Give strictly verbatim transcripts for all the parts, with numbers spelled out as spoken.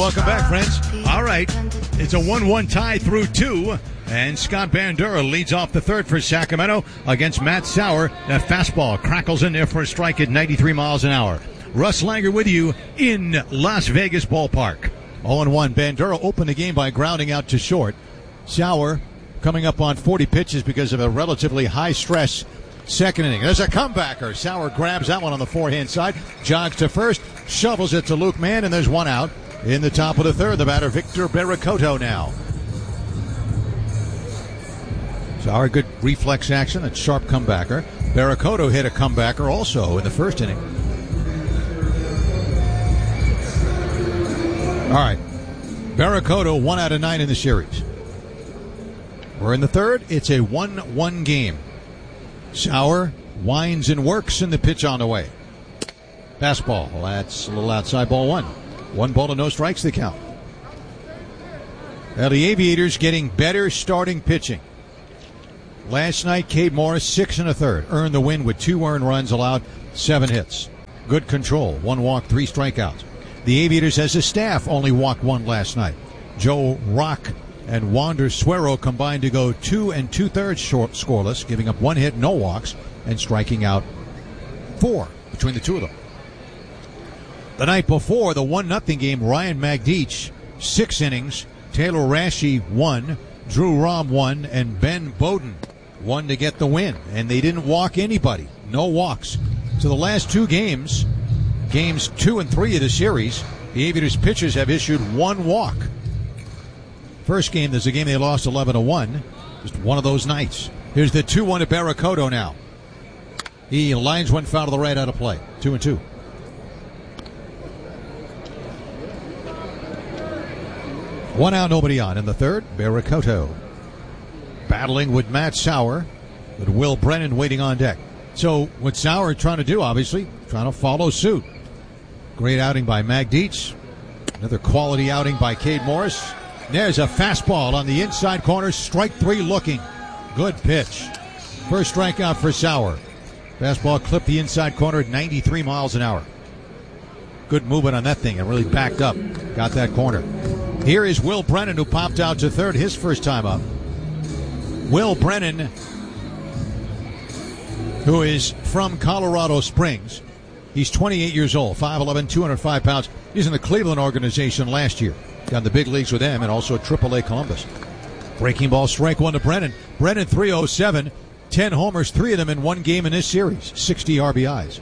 welcome back, friends. All right, it's a one one tie through two, and Scott Bandura leads off the third for Sacramento against Matt Sauer. That fastball crackles in there for a strike at ninety-three miles an hour. Russ Langer with you in Las Vegas Ballpark. oh and one. Bandura opened the game by grounding out to short. Sauer coming up on forty pitches because of a relatively high-stress second inning. There's a comebacker. Sauer grabs that one on the forehand side, jogs to first, shovels it to Luke Mann, and there's one out. In the top of the third, the batter, Victor Barracoto now. Sauer, good reflex action, a sharp comebacker. Barracoto hit a comebacker also in the first inning. All right. Barracoto, one out of nine in the series. We're in the third. It's a one one game. Sauer winds and works, and the pitch on the way. Fastball. That's a little outside, ball one. One ball to no strikes, the count. Now the Aviators getting better starting pitching. Last night, Cade Morris, six and a third. Earned the win with two earned runs, allowed seven hits. Good control. One walk, three strikeouts. The Aviators as a staff only walked one last night. Joe Rock and Wander Suero combined to go two and two-thirds short scoreless, giving up one hit, no walks, and striking out four between the two of them. The night before, the one nothing game, Ryan Magdic, six innings. Taylor Rashi, one. Drew Rom, one. And Ben Bowden, one to get the win. And they didn't walk anybody. No walks. So the last two games, games two and three of the series, the Aviators pitchers have issued one walk. First game, there's a game they lost eleven to one. Just one of those nights. Here's the two one to Barracoto now. He lines one foul to the right out of play. Two and two. One out, nobody on. In the third, Barracoto battling with Matt Sauer, with Will Brennan waiting on deck. So what Sauer trying to do, obviously, trying to follow suit. Great outing by Magdic. Another quality outing by Cade Morris. There's a fastball on the inside corner. Strike three looking. Good pitch. First strikeout for Sauer. Fastball clipped the inside corner at ninety-three miles an hour. Good movement on that thing and really backed up. Got that corner. Here is Will Brennan, who popped out to third his first time up. Will Brennan, who is from Colorado Springs. He's twenty-eight years old, five eleven, two hundred five pounds. He's in the Cleveland organization last year. Got in the big leagues with them and also triple A Columbus. Breaking ball, strike one to Brennan. Brennan, three oh seven, ten homers, three of them in one game in this series, sixty R B Is.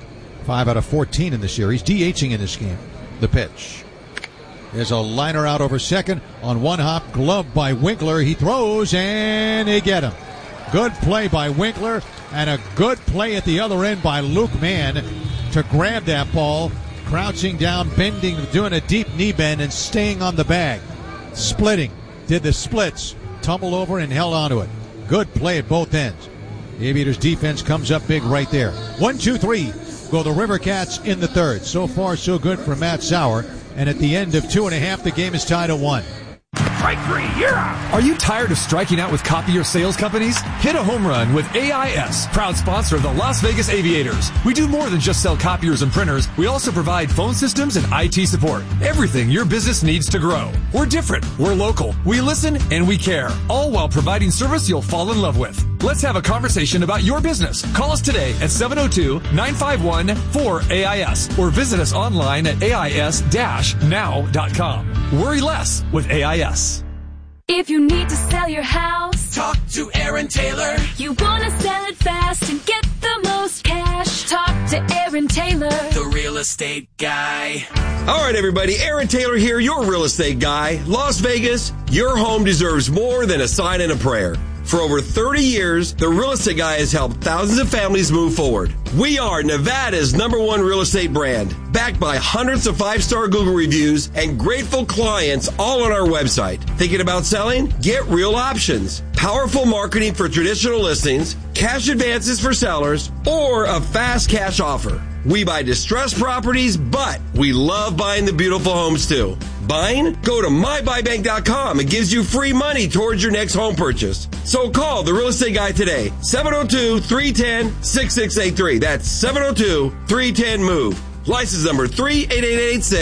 five out of fourteen in the series, DHing in this game. The pitch. There's a liner out over second on one hop, glove by Winkler. He throws and they get him. Good play by Winkler and a good play at the other end by Luke Mann to grab that ball, crouching down, bending, doing a deep knee bend and staying on the bag. Splitting, did the splits, tumbled over and held onto it. Good play at both ends. The Aviators defense comes up big right there. One, two, three, go the River Cats in the third. So far, so good for Matt Sauer. And at the end of two and a half, the game is tied at one. Strike three, you're out. Are you tired of striking out with copier sales companies? Hit a home run with A I S, proud sponsor of the Las Vegas Aviators. We do more than just sell copiers and printers. We also provide phone systems and I T support. Everything your business needs to grow. We're different. We're local. We listen and we care. All while providing service you'll fall in love with. Let's have a conversation about your business. Call us today at seven oh two, nine five one, four A I S or visit us online at A I S dash now dot com. Worry less with A I S. If you need to sell your house, talk to Aaron Taylor. You want to sell it fast and get the most cash, talk to Aaron Taylor, the real estate guy. All right, everybody, Aaron Taylor here, your real estate guy. Las Vegas, your home deserves more than a sign and a prayer. For over thirty years, the Real Estate Guy has helped thousands of families move forward. We are Nevada's number one real estate brand, backed by hundreds of five-star Google reviews and grateful clients all on our website. Thinking about selling? Get real options. Powerful marketing for traditional listings, cash advances for sellers, or a fast cash offer. We buy distressed properties, but we love buying the beautiful homes too. Buying? Go to my buy bank dot com. It gives you free money towards your next home purchase. So call the Real Estate Guy today, seven oh two, three one zero, six six eight three. That's seven oh two, three one zero, M O V E. License number three eight eight eight six,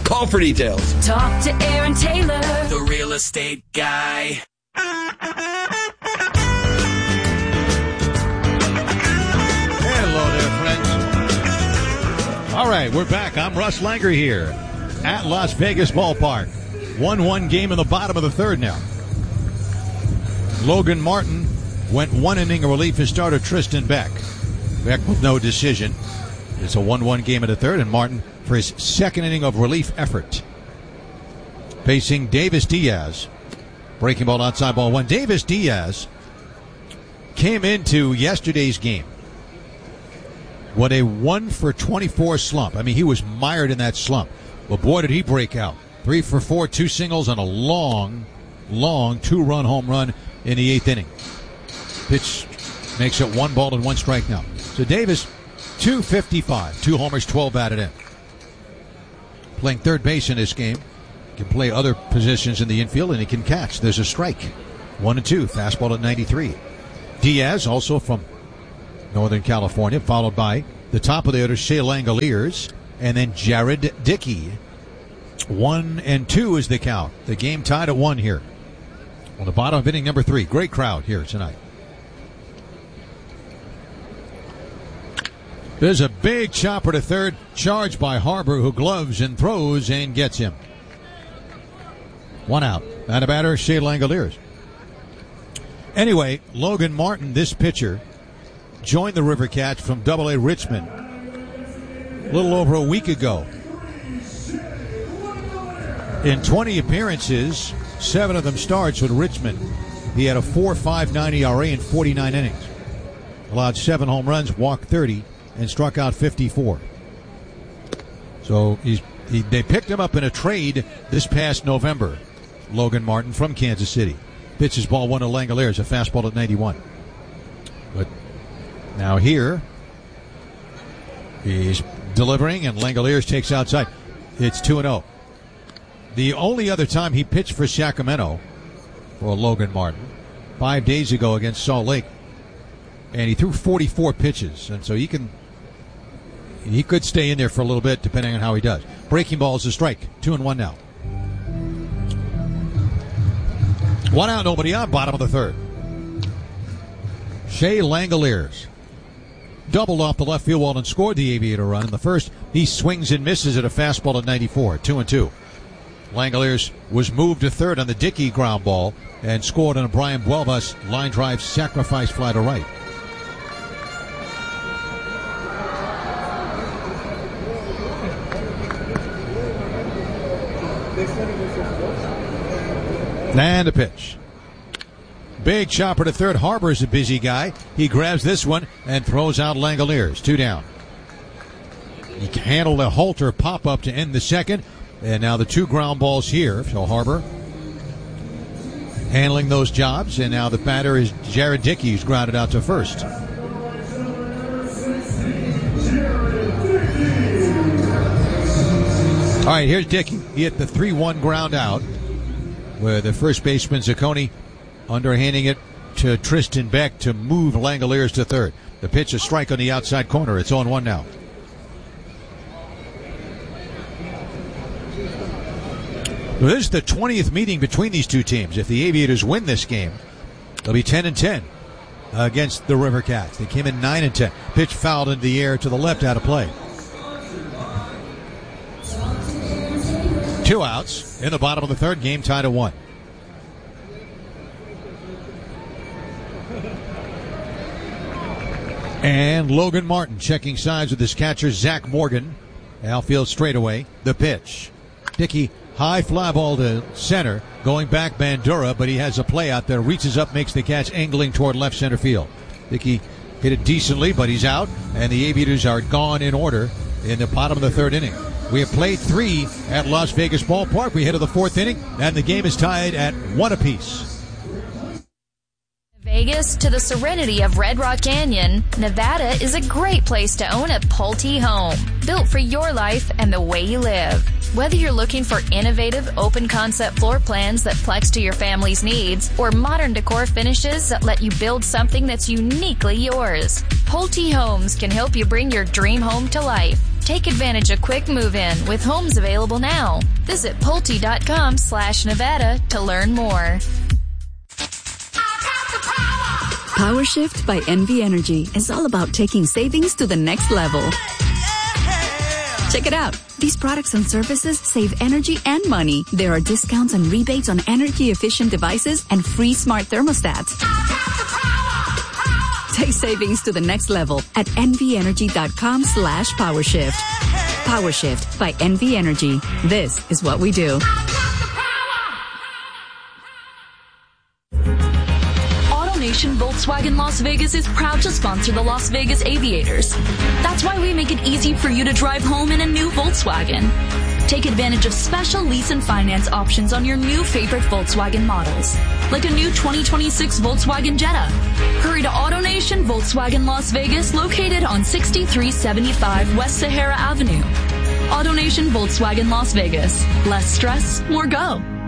Call for details. Talk to Aaron Taylor, The Real Estate Guy. Hello there, friends. All right, we're back. I'm Russ Langer here at Las Vegas Ballpark. one one game in the bottom of the third now. Logan Martin went one inning of relief his starter Tristan Beck. Beck with no decision. It's a one one game in the third, and Martin for his second inning of relief effort. Facing Davis Diaz. Breaking ball outside, ball one. Davis Diaz came into yesterday's game with a one for twenty-four slump. I mean, he was mired in that slump. But boy, did he break out. Three for four, two singles, and a long, long two-run home run in the eighth inning. Pitch makes it one ball and one strike now. So Davis, two fifty-five, two homers, twelve batted in. Playing third base in this game. Can play other positions in the infield, and he can catch. There's a strike. One and two. Fastball at ninety-three. Diaz, also from Northern California, followed by the top of the order, Shea Langoliers, and then Jared Dickey. One and two is the count. The game tied at one here. On the bottom of inning number three. Great crowd here tonight. There's a big chopper to third, charged by Harbor, who gloves and throws and gets him. One out. And a batter, Shea Langoliers. Anyway, Logan Martin, this pitcher, joined the River Cats from Double A Richmond a little over a week ago. In twenty appearances, seven of them starts with Richmond. He had a four point five nine E R A in forty-nine innings. Allowed seven home runs, walked thirty, and struck out fifty-four. So he's, he, they picked him up in a trade this past November. Logan Martin from Kansas City. Pitches ball one to Langoliers, a fastball at ninety-one. But now here, he's delivering, and Langoliers takes outside. It's two and oh. The only other time he pitched for Sacramento, for Logan Martin, five days ago against Salt Lake, and he threw forty-four pitches, and so he can he could stay in there for a little bit depending on how he does. Breaking ball is a strike. Two and one now. One out, nobody on, bottom of the third. Shea Langoliers doubled off the left field wall and scored the Aviator run in the first. He swings and misses at a fastball at ninety-four. Two and two. Langoliers was moved to third on the Dickey ground ball and scored on a Brian Buelvas line drive sacrifice fly to right. And a pitch. Big chopper to third. Harbor's a busy guy. He grabs this one and throws out Langoliers. Two down. He handled a halter pop-up to end the second. And now the two ground balls here. So Harbor handling those jobs. And now the batter is Jared Dickey, who's grounded out to first. All right, here's Dickey. He hit the three one ground out, where the first baseman Zacconi underhanding it to Tristan Beck to move Langoliers to third. The pitch, a strike on the outside corner. It's on one now. Well, this is the twentieth meeting between these two teams. If the Aviators win this game, they'll be ten and ten against the River Cats. They came in nine and ten. Pitch fouled into the air to the left, out of play. Two outs in the bottom of the third, game tied at one. And Logan Martin checking sides with his catcher, Zach Morgan. Outfield straightaway. The pitch. Dickey, high fly ball to center. Going back Bandura, but he has a play out there. Reaches up, makes the catch, angling toward left center field. Dickey hit it decently, but he's out. And the Aviators are gone in order in the bottom of the third inning. We have played three at Las Vegas Ballpark. We head to the fourth inning, and the game is tied at one apiece. Vegas to the serenity of Red Rock Canyon, Nevada is a great place to own a Pulte home, built for your life and the way you live. Whether you're looking for innovative, open-concept floor plans that flex to your family's needs, or modern decor finishes that let you build something that's uniquely yours, Pulte Homes can help you bring your dream home to life. Take advantage of quick move-in with homes available now. Visit Pulte.com slash Nevada to learn more. PowerShift by N V Energy is all about taking savings to the next level. Check it out. These products and services save energy and money. There are discounts and rebates on energy-efficient devices and free smart thermostats. Take savings to the next level at nvenergy.com slash PowerShift. PowerShift by N V Energy. This is what we do. AutoNation Volkswagen Las Vegas is proud to sponsor the Las Vegas Aviators. That's why we make it easy for you to drive home in a new Volkswagen. Take advantage of special lease and finance options on your new favorite Volkswagen models, like a new twenty twenty-six Volkswagen Jetta. Hurry to AutoNation Volkswagen Las Vegas, located on sixty-three seventy-five West Sahara Avenue. AutoNation Volkswagen Las Vegas. Less stress, more go.